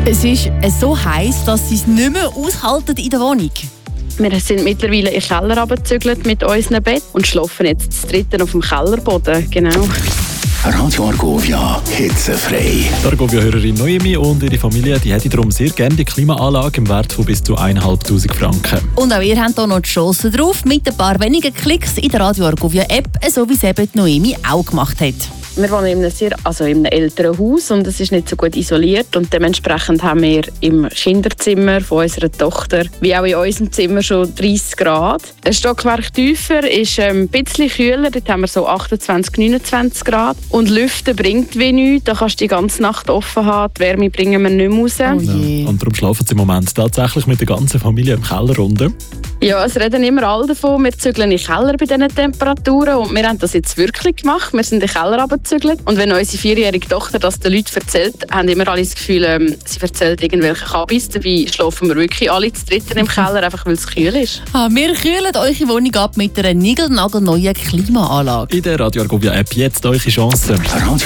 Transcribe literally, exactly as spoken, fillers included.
Es ist so heiß, dass sie es nicht mehr aushalten in der Wohnung. Wir sind mittlerweile in den Keller runtergezügelt mit unserem Bett und schlafen jetzt zu dritten auf dem Kellerboden. Genau. Radio Argovia, hitzefrei. Die Argovia-Hörerin Noemi und ihre Familie die hätten darum sehr gerne die Klimaanlage im Wert von bis zu eintausendfünfhundert Franken. Und auch ihr habt hier noch die Chance drauf, mit ein paar wenigen Klicks in der Radio Argovia-App, so wie es eben die Noemi auch gemacht hat. Wir wohnen in einem, sehr, also in einem älteren Haus und es ist nicht so gut isoliert. Und dementsprechend haben wir im Kinderzimmer von unserer Tochter wie auch in unserem Zimmer schon dreißig Grad. Ein Stockwerk tiefer ist ähm, ein bisschen kühler, dort haben wir so achtundzwanzig, neunundzwanzig Grad. Und Lüften bringt wie nichts, da kannst du die ganze Nacht offen haben, die Wärme bringen wir nicht mehr raus. Oh je. Ja. Und darum schlafen sie im Moment tatsächlich mit der ganzen Familie im Keller runter. Ja, es reden immer alle davon, wir zügeln in den Keller bei diesen Temperaturen und wir haben das jetzt wirklich gemacht. Wir sind in den Keller runtergezügelt und wenn unsere vierjährige Tochter das den Leuten erzählt, haben immer alle das Gefühl, ähm, sie erzählt irgendwelche Kabis. Dabei schlafen wir wirklich alle zu dritten im Keller, einfach weil es kühl ist. Ah, wir kühlen eure Wohnung ab mit einer niegelnagelneuen Klimaanlage. In der Radio Argovia App jetzt eure Chance. Radio